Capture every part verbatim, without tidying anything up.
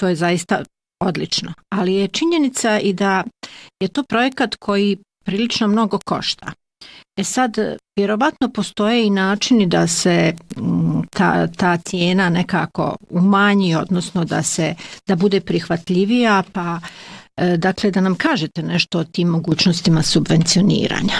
to je zaista odlično. Ali je činjenica i da je to projekat koji prilično mnogo košta. E sad, vjerovatno postoje i načini da se ta, ta cijena nekako umanji, odnosno da se da bude prihvatljivija, pa dakle da nam kažete nešto o tim mogućnostima subvencioniranja.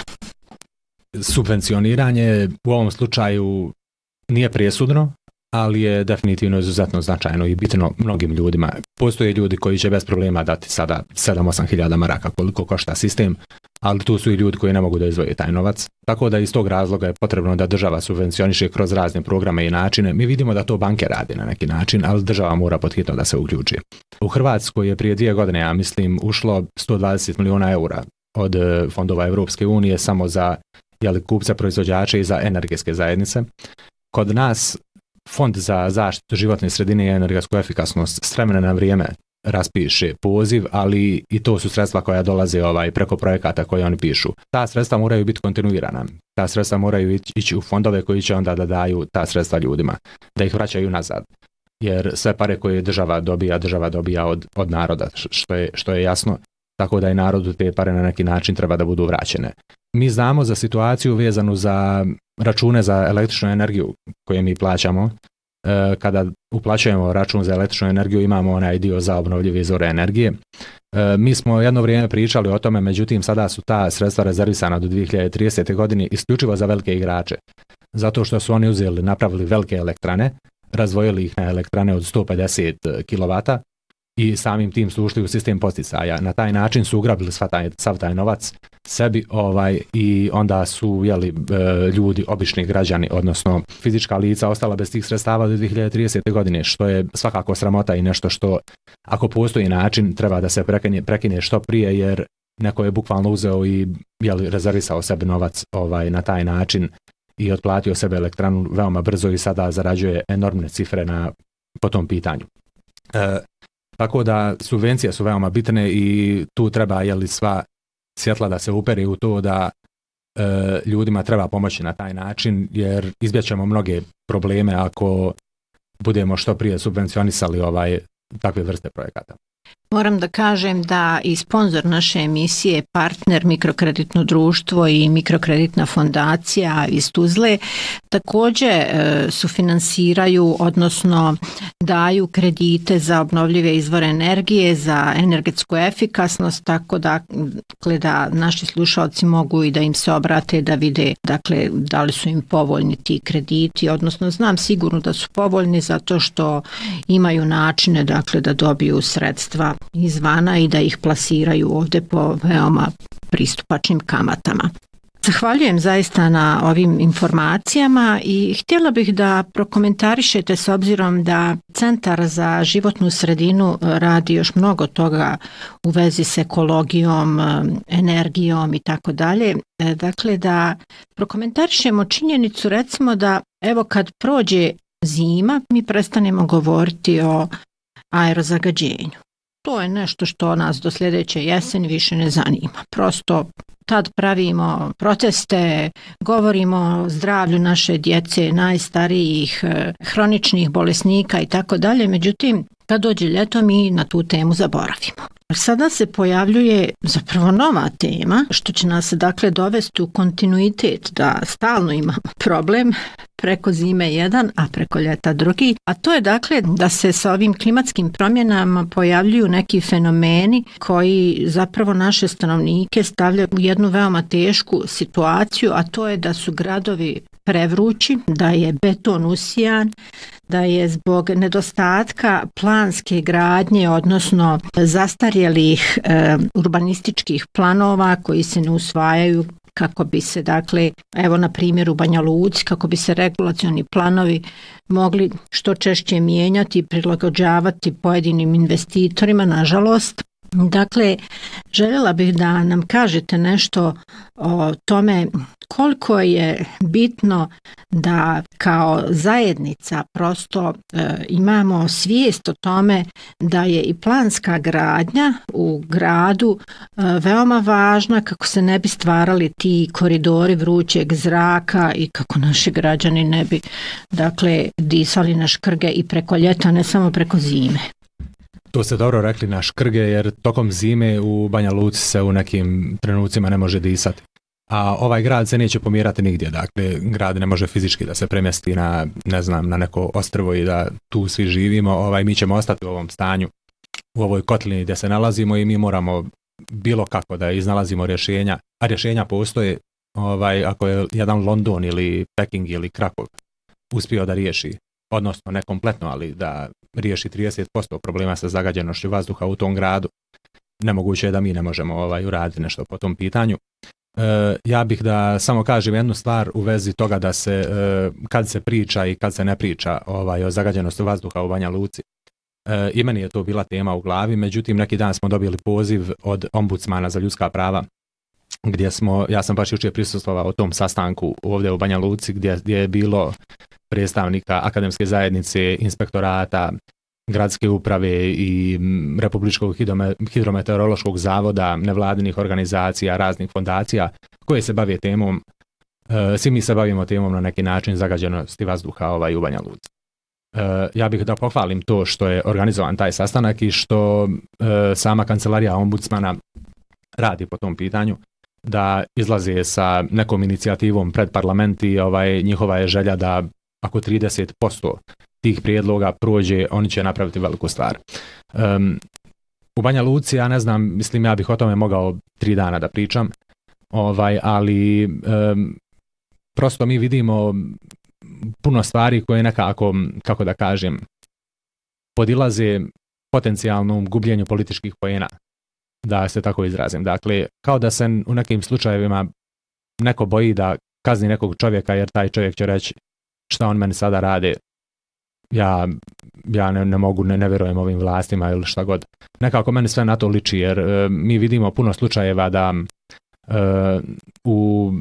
Subvencioniranje u ovom slučaju nije presudno, ali je definitivno izuzetno značajno i bitno mnogim ljudima. Postoje ljudi koji će bez problema dati sada sedam do osam hiljada maraka koliko košta sistem, ali tu su i ljudi koji ne mogu da izdvoje taj novac. Tako da iz tog razloga je potrebno da država subvencioniše kroz razne programe i načine. Mi vidimo da to banke radi na neki način, ali država mora podhitno da se uključi. U Hrvatskoj je prije dvije godine, ja mislim, ušlo sto dvadeset milijuna eura od fondova Europske unije samo za jeli, kupce, proizvođače i za energetske zajednice. Kod nas Fond za zaštitu životne sredine i energetsku efikasnost s vremena na vrijeme raspiše poziv, ali i to su sredstva koja dolaze ovaj, preko projekata koje oni pišu. Ta sredstva moraju biti kontinuirana. Ta sredstva moraju ići u fondove koji će onda da daju ta sredstva ljudima, da ih vraćaju nazad. Jer sve pare koje država dobija, država dobija od, od naroda, što je, što je jasno, tako da i narodu te pare na neki način treba da budu vraćene. Mi znamo za situaciju vezanu za račune za električnu energiju koje mi plaćamo. E, kada uplaćujemo račun za električnu energiju imamo onaj dio za obnovljive izvore energije. E, mi smo jedno vrijeme pričali o tome, međutim sada su ta sredstva rezervisana do dvije hiljade tridesete. godine isključivo za velike igrače. Zato što su oni uzeli, napravili velike elektrane, razvojili ih na elektrane od sto pedeset kilovata i samim tim su ušli u sistem poticaja. Na taj način su ugrabili sva taj, sav taj novac sebi ovaj, i onda su jeli, ljudi, obični građani, odnosno fizička lica ostala bez tih sredstava do dvije hiljade tridesete. godine, što je svakako sramota i nešto što, ako postoji način, treba da se prekine, prekine što prije, jer neko je bukvalno uzeo i jeli, rezervisao sebi novac ovaj, na taj način i otplatio sebe elektranu veoma brzo i sada zarađuje enormne cifre na, po tom pitanju. E, tako da subvencije su veoma bitne i tu treba jeli, sva svjetla da se uperi u to da e, ljudima treba pomoći na taj način, jer izbjećemo mnoge probleme ako budemo što prije subvencionisali ovaj, takve vrste projekata. Moram da kažem da i sponzor naše emisije, partner Mikrokreditno društvo i Mikrokreditna fondacija iz Tuzle, također e, sufinansiraju, odnosno daju kredite za obnovljive izvore energije, za energetsku efikasnost, tako da, dakle, da naši slušalci mogu i da im se obrate da vide dakle, da li su im povoljni ti krediti, odnosno znam sigurno da su povoljni zato što imaju načine dakle, da dobiju sredstva izvana i da ih plasiraju ovdje po veoma pristupačnim kamatama. Zahvaljujem zaista na ovim informacijama i htjela bih da prokomentarišete s obzirom da Centar za životnu sredinu radi još mnogo toga u vezi s ekologijom, energijom i tako dalje. Dakle, da prokomentarišemo činjenicu recimo da evo kad prođe zima mi prestanemo govoriti o aerozagađenju. To je nešto što nas do sljedeće jeseni više ne zanima. Prosto tad pravimo proteste, govorimo o zdravlju naše djece, najstarijih, hroničnih bolesnika i tako dalje. Međutim, kad dođe ljeto mi na tu temu zaboravimo. Sada se pojavljuje zapravo nova tema, što će nas dakle dovesti u kontinuitet da stalno imamo problem preko zime jedan, a preko ljeta drugi. A to je dakle da se sa ovim klimatskim promjenama pojavljuju neki fenomeni koji zapravo naše stanovnike stavljaju u jednu veoma tešku situaciju, a to je da su gradovi prevrući, da je beton usijan, da je zbog nedostatka planske gradnje, odnosno zastarjelih e, urbanističkih planova koji se ne usvajaju kako bi se, dakle, evo na primjer u Banja Luci, kako bi se regulacioni planovi mogli što češće mijenjati i prilagođavati pojedinim investitorima, nažalost. Dakle, željela bih da nam kažete nešto o tome koliko je bitno da kao zajednica prosto e, imamo svijest o tome da je i planska gradnja u gradu e, veoma važna kako se ne bi stvarali ti koridori vrućeg zraka i kako naši građani ne bi dakle disali na škrge i preko ljeta, ne samo preko zime. To ste dobro rekli na Škrge, jer tokom zime u Banja Luci se u nekim trenucima ne može disati. A ovaj grad se neće pomjerati nigdje, dakle grad ne može fizički da se premjesti na, ne znam, na neko ostrvo i da tu svi živimo, ovaj, mi ćemo ostati u ovom stanju, u ovoj kotlini gdje se nalazimo i mi moramo bilo kako da iznalazimo rješenja, a rješenja postoje, ovaj, ako je jedan London ili Peking ili Krakov uspio da riješi, odnosno ne kompletno, ali da riješi trideset posto problema sa zagađenošću vazduha u tom gradu, nemoguće je da mi ne možemo ovaj, uraditi nešto po tom pitanju. E, ja bih da samo kažem jednu stvar u vezi toga da se e, kad se priča i kad se ne priča ovaj, o zagađenosti vazduha u Banja Luci. E, I meni je to bila tema u glavi, međutim neki dan smo dobili poziv od ombudsmana za ljudska prava, gdje smo, ja sam baš jučer prisustvovao u tom sastanku ovdje u Banja Luci gdje, gdje je bilo predstavnika akademske zajednice, inspektorata, gradske uprave i Republičkog hidrometeorološkog zavoda, nevladinih organizacija, raznih fondacija koje se bave temom, svi mi se bavimo temom na neki način zagađenosti vazduha ovaj, u Banja Luci. Ja bih da pohvalim to što je organizovan taj sastanak i što sama kancelarija ombudsmana radi po tom pitanju, da izlaze sa nekom inicijativom pred parlament i ovaj, njihova je želja da ako trideset posto tih prijedloga prođe, oni će napraviti veliku stvar. Um, u Banja Luci, ja ne znam, mislim ja bih o tome mogao tri dana da pričam, ovaj, ali um, prosto mi vidimo puno stvari koje nekako, kako da kažem, podilaze potencijalnom gubljenju političkih poena, da se tako izrazim. Dakle, kao da se u nekim slučajevima neko boji da kazni nekog čovjeka jer taj čovjek će reći šta on meni sada rade, ja, ja ne, ne mogu, ne, ne vjerujem ovim vlastima ili šta god. Nekako meni sve na to liči jer e, mi vidimo puno slučajeva da e, u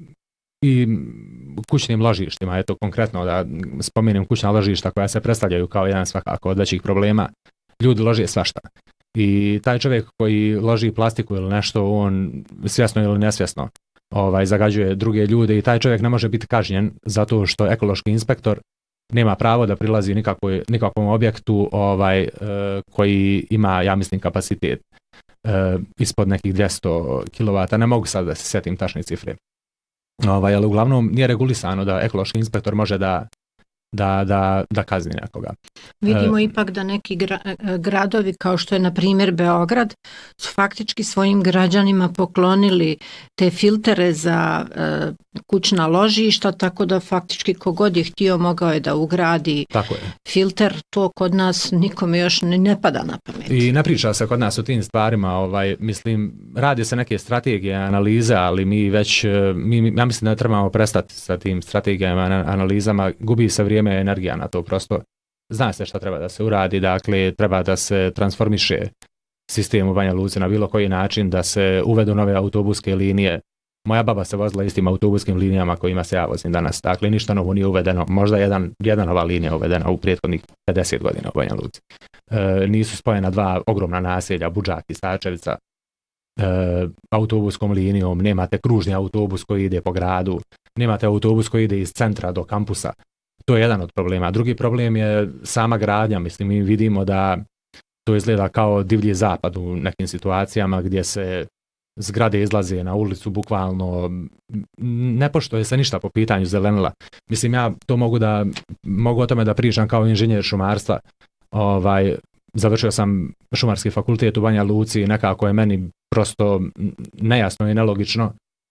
i kućnim ložištima, eto konkretno da spomenem kućna ložišta koja se predstavljaju kao jedan svakako od većih problema, ljudi lože svašta. I taj čovjek koji loži plastiku ili nešto, on svjesno ili nesvjesno ovaj, zagađuje druge ljude i taj čovjek ne može biti kažnjen zato što ekološki inspektor nema pravo da prilazi nikakvoj, nikakvom objektu ovaj, e, koji ima, ja mislim, kapacitet e, ispod nekih dvjesto kilovata. Ne mogu sad da se sjetim tačne cifre. Ovaj, ali uglavnom nije regulisano da ekološki inspektor može da Da, da, da kazni nekoga. Vidimo e, ipak da neki gra, gradovi kao što je na primjer Beograd su faktički svojim građanima poklonili te filtere za e, kućna ložišta, tako da faktički kogod je htio mogao je da ugradi tako je. Filter, to kod nas nikome još ne, ne pada na pamet. I ne priča se kod nas o tim stvarima, ovaj, mislim, radi se neke strategije, analize, ali mi već, mi, ja mislim da trebamo prestati sa tim strategijama, analizama, gubi se vrijeme, energija na to, prosto zna se šta treba da se uradi, dakle treba da se transformiše sistem u Banja Luci na bilo koji način, da se uvedu nove autobuske linije. Moja baba se vozila istim autobuskim linijama kojima se ja vozim danas, dakle ništa novo nije uvedeno, možda jedan, jedna nova linija uvedena u prethodnih pedeset godina u Banja Luci. E, nisu spojena dva ogromna naselja, Budžak i Sačevica, e, autobuskom linijom, nemate kružni autobus koji ide po gradu, nemate autobus koji ide iz centra do kampusa. To je jedan od problema. Drugi problem je sama gradnja. Mislim, mi vidimo da to izgleda kao divlji zapad u nekim situacijama gdje se zgrade izlaze na ulicu bukvalno, ne poštuje se ništa po pitanju zelenila. Mislim, ja to mogu da mogu o tome da pričam kao inženjer šumarstva. Ovaj, završio sam šumarski fakultet u Banja Luci i nekako je meni prosto nejasno i nelogično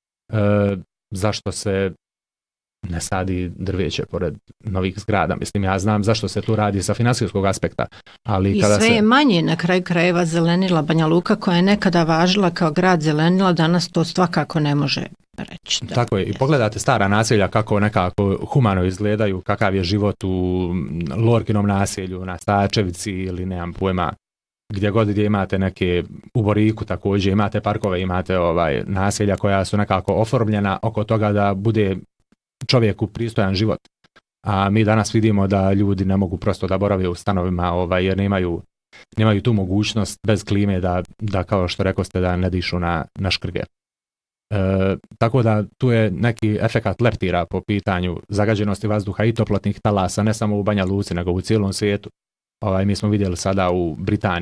e, zašto se ne sadi drveće pored novih zgrada. Mislim, ja znam zašto se tu radi sa financijskog aspekta. Ali I kada sve se... je manje na kraju krajeva zelenila. Banja Luka koja je nekada važila kao grad zelenila, danas to svakako ne može reći. Da, tako je. I pogledate stara naselja kako nekako humano izgledaju, kakav je život u Lorkinom naselju, na Stačevici ili nemam pojma, gdje god gdje imate neke u Boriku također, imate parkove, imate ovaj naselja koja su nekako oformljena oko toga da bude čovjeku pristojan život. A mi danas vidimo da ljudi ne mogu prosto da borave u stanovima ovaj, jer nemaju, nemaju tu mogućnost bez klime da, da kao što rekoste da ne dišu na, na škrge. E, tako da tu je neki efekat leptira po pitanju zagađenosti vazduha i toplotnih talasa, ne samo u Banja Luci nego u cijelom svijetu. Ovaj, mi smo vidjeli sada u Britaniji